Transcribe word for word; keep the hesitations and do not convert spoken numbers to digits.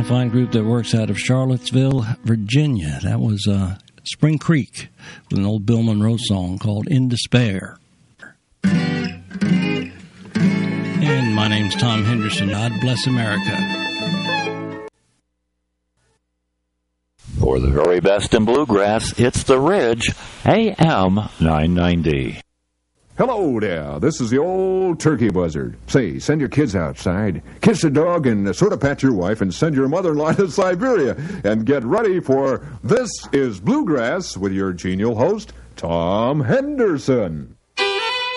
a fine group that works out of Charlottesville, Virginia. That was uh, Spring Creek with an old Bill Monroe song called In Despair. And my name's Tom Henderson. God bless America. For the very best in bluegrass, it's The Ridge, A M nine ninety. Hello there, this is the old turkey buzzard. Say, send your kids outside, kiss the dog, and sort of pat your wife, and send your mother-in-law to Siberia. And get ready for This is Bluegrass with your genial host, Tom Henderson.